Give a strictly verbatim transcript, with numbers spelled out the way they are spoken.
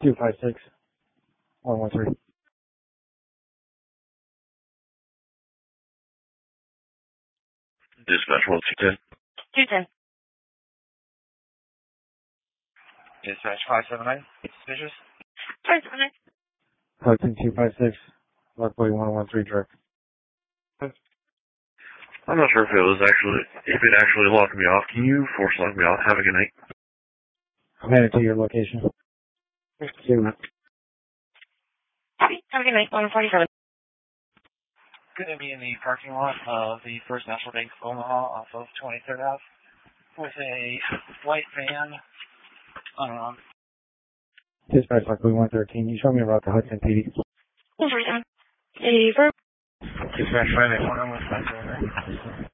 two five six, one one three. Dispatch one two ten. two ten. Dispatch five seven nine. Suspicious. five seven nine. Hudson two five six, Rockaway one one three direct. I'm not sure if it was actually, if it actually locked me off. Can you force lock me off? Have a good night. I'm headed to your location. See you. Have a good night. one forty-seven. Going to be in the parking lot of the First National Bank of Omaha off of twenty-third Avenue with a white van. Um, Dispatch Rockaway one thirteen. You show me about the Hudson P D. one forty-seven. A verb. Dispatch five eight one, I'm with my